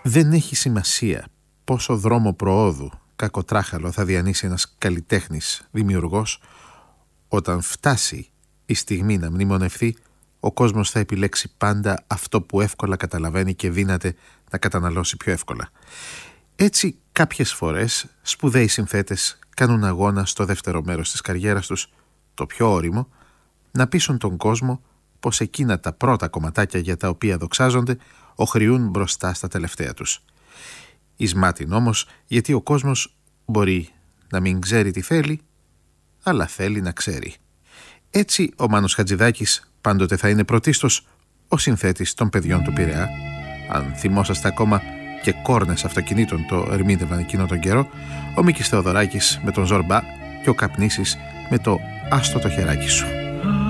Δεν έχει σημασία πόσο δρόμο προόδου κακοτράχαλο θα διανύσει ένας καλλιτέχνης δημιουργός. Όταν φτάσει η στιγμή να μνημονευθεί, ο κόσμος θα επιλέξει πάντα αυτό που εύκολα καταλαβαίνει και δύναται να καταναλώσει πιο εύκολα. Έτσι, κάποιες φορές σπουδαίοι συνθέτες κάνουν αγώνα στο δεύτερο μέρος της καριέρας τους, το πιο ώριμο, να πείσουν τον κόσμο πως εκείνα τα πρώτα κομματάκια για τα οποία δοξάζονται οχριούν μπροστά στα τελευταία τους. Εις μάτιν όμως, γιατί ο κόσμος μπορεί να μην ξέρει τι θέλει, αλλά θέλει να ξέρει. Έτσι, ο Μάνος Χατζηδάκης πάντοτε θα είναι πρωτίστως ο συνθέτης των παιδιών του Πειραιά. Αν θυμόσαστε ακόμα, και κόρνες αυτοκινήτων το ερμήνευαν εκείνο τον καιρό, ο Μίκης Θεοδωράκης με τον Ζορμπά και ο Καπνίσης με το «Άστο το χεράκι σου».